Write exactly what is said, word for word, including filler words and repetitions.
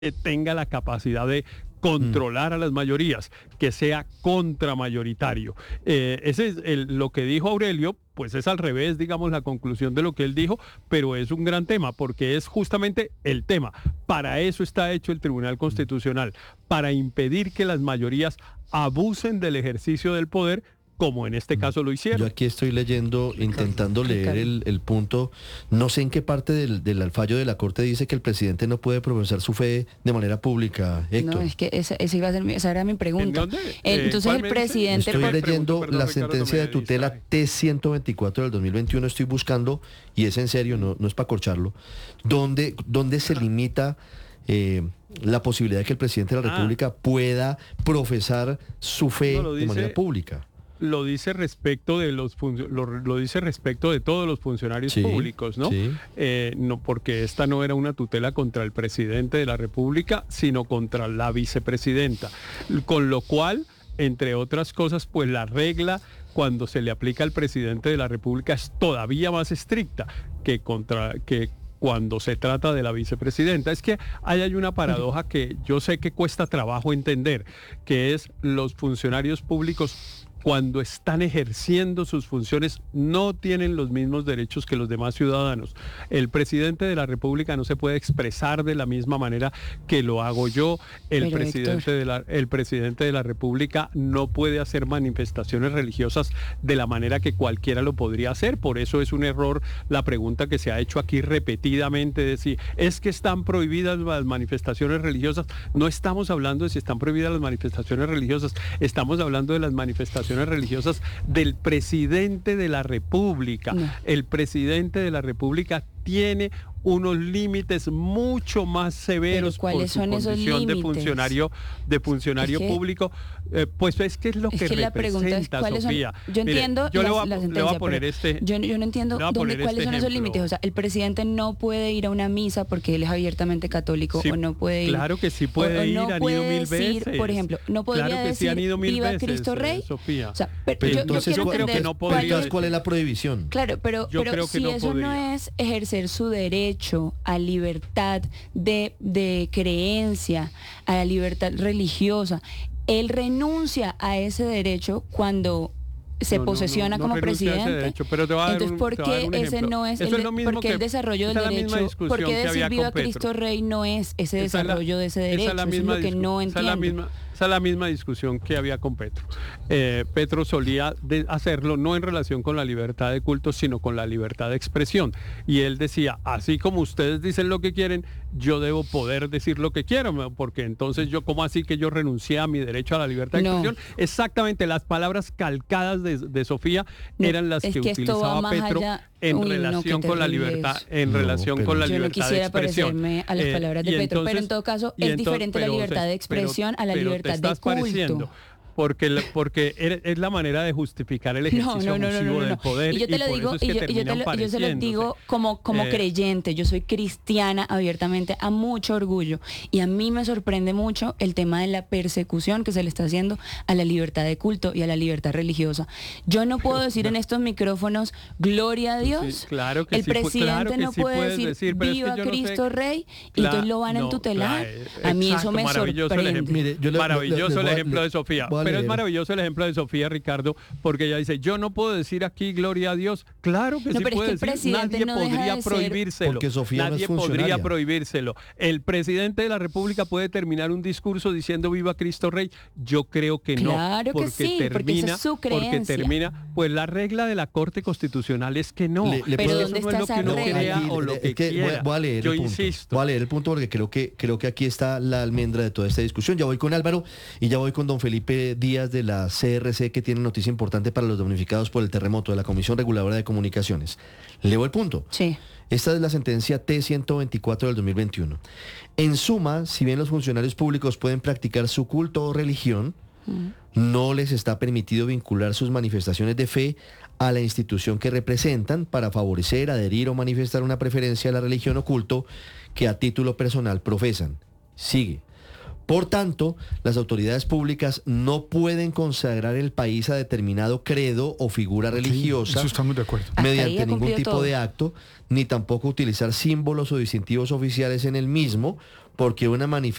que tenga la capacidad de controlar a las mayorías, que sea contramayoritario. Eh, ese es el, lo que dijo Aurelio, pues es al revés, digamos, la conclusión de lo que él dijo, pero es un gran tema, porque es justamente el tema. Para eso está hecho el Tribunal Constitucional, para impedir que las mayorías abusen del ejercicio del poder, como en este caso lo hicieron. Yo aquí estoy leyendo, intentando leer el, el punto, no sé en qué parte del, del fallo de la Corte dice que el presidente no puede profesar su fe de manera pública, Héctor. No, es que esa, esa, iba a ser mi, esa era mi pregunta. ¿En dónde? Eh, Entonces el presidente... Estoy por... leyendo perdón, la Ricardo, sentencia no de tutela T ciento veinticuatro del dos mil veintiuno, estoy buscando, y es en serio, no, no es para corcharlo, donde, donde se limita... Eh, la posibilidad de que el presidente de la República ah. pueda profesar su fe no, dice, de manera pública. Lo dice respecto de los lo, lo dice respecto de todos los funcionarios sí, públicos, ¿no? Sí. Eh, no, porque esta no era una tutela contra el presidente de la República, sino contra la vicepresidenta. Con lo cual, entre otras cosas, pues la regla cuando se le aplica al presidente de la República es todavía más estricta que contra que cuando se trata de la vicepresidenta. Es que ahí hay una paradoja que yo sé que cuesta trabajo entender, que es los funcionarios públicos cuando están ejerciendo sus funciones no tienen los mismos derechos que los demás ciudadanos. El presidente de la República no se puede expresar de la misma manera que lo hago yo. El Pero, presidente de la, el presidente de la República no puede hacer manifestaciones religiosas de la manera que cualquiera lo podría hacer. Por eso es un error la pregunta que se ha hecho aquí repetidamente, de si es que están prohibidas las manifestaciones religiosas. No estamos hablando de si están prohibidas las manifestaciones religiosas, estamos hablando de las manifestaciones religiosas del presidente de la República. No. El presidente de la República tiene unos límites mucho más severos por su condición de funcionario de funcionario es que, público. Eh, pues es que es lo es que, que la representa, pregunta es, Sofía. Son, yo entiendo Mire, yo la, le voy a, la sentencia, le voy a poner este, yo, yo no entiendo dónde, cuáles este son esos límites. O sea, el presidente no puede ir a una misa porque él es abiertamente católico, sí, o no puede ir. Claro que sí puede o, o ir, no han puede ido mil decir, veces. Por ejemplo, no podría claro que decir sí han ido mil viva veces, Cristo Rey. Sofía. O sea, pero, pero yo, entonces yo yo creo que no podría. ¿Cuál, ¿Cuál es la prohibición? Claro, pero, yo pero creo que si no eso podría. no es ejercer su derecho a libertad de, de creencia, a la libertad religiosa, él renuncia a ese derecho cuando se no, posesiona no, no, no como presidente. Derecho, pero te va a dar Entonces, un, ¿por qué ese no es, el, de, ¿por qué que, el desarrollo del derecho? ¿Por qué decir viva Cristo Rey no es ese desarrollo la, de ese derecho? Es la Eso es lo que no entiendo. Esa es la misma, esa es la misma discusión que había con Petro. Eh, Petro solía de hacerlo no en relación con la libertad de culto, sino con la libertad de expresión. Y él decía, así como ustedes dicen lo que quieren, yo debo poder decir lo que quiero, porque entonces yo, ¿cómo así que yo renuncié a mi derecho a la libertad de no. expresión? Exactamente, las palabras calcadas de, de Sofía eran las es que, que utilizaba Petro allá. en Uy, relación no, con la libertad, eso. en no, relación con la yo libertad no quisiera de expresión. parecerme a las Eh, palabras de Petro, entonces, pero en todo caso es entonces, diferente la libertad entonces, de expresión pero, a la pero libertad te estás de culto. Pareciendo. Porque, porque es la manera de justificar el ejercicio no, no, no, abusivo no, no, no. del poder. Y yo te lo digo, y, y, yo, y yo, te lo, yo se lo digo como, como eh, creyente. Yo soy cristiana abiertamente, a mucho orgullo. Y a mí me sorprende mucho el tema de la persecución que se le está haciendo a la libertad de culto y a la libertad religiosa. Yo no puedo decir en estos micrófonos, gloria a Dios. Sí, claro que el sí, presidente claro que no sí puede decir, decir viva es que Cristo no sé, Rey, claro, y entonces lo van a no, entutelar. Claro, a mí exacto, eso me maravilloso sorprende. El ejemplo, Mire, yo le, maravilloso le, le, el ejemplo le, de Sofía. Pero leer. Es maravilloso el ejemplo de Sofía, Ricardo, porque ella dice, yo no puedo decir aquí gloria a Dios. Claro que no, sí pero puede es que el decir, presidente nadie no podría de prohibírselo. Porque Sofía nadie no es podría prohibírselo. El presidente de la República puede terminar un discurso diciendo viva Cristo Rey. Yo creo que no. Claro porque que sí, termina, porque esa es su creencia. Porque termina, pues la regla de la Corte Constitucional es que no. Le, le pero puedo, ¿dónde eso está no es lo esa que uno regla? crea aquí, o lo que, que quiera. Voy a leer Yo el punto. insisto. Voy a leer el punto porque creo que, creo que aquí está la almendra de toda esta discusión. Ya voy con Álvaro y ya voy con don Felipe Díaz de la C R C, que tiene noticia importante para los damnificados por el terremoto, de la Comisión Reguladora de Comunicaciones. Leo el punto. Sí. Esta es la sentencia T ciento veinticuatro del dos mil veintiuno. En suma, si bien los funcionarios públicos pueden practicar su culto o religión, mm. no les está permitido vincular sus manifestaciones de fe a la institución que representan para favorecer, adherir o manifestar una preferencia a la religión o culto que a título personal profesan. Sigue. Por tanto, las autoridades públicas no pueden consagrar el país a determinado credo o figura okay, religiosa eso estamos de acuerdo. mediante ningún tipo todo. de acto, ni tampoco utilizar símbolos o distintivos oficiales en el mismo, porque una manifestación